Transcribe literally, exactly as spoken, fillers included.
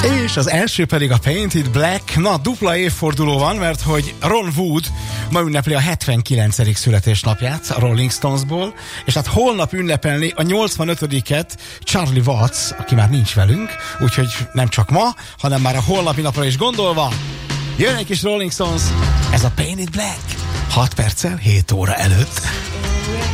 És az első pedig a Painted Black. Na, dupla évforduló van, mert hogy Ron Wood ma ünnepli a hetvenkilencedik születésnapját a Rolling Stonesból, és hát holnap ünnepelni a nyolcvanötödiket Charlie Watts, aki már nincs velünk, úgyhogy nem csak ma, hanem már a holnapi napra is gondolva. Jön egy kis Rolling Stones, ez a Painted Black. hat perccel hét óra előtt.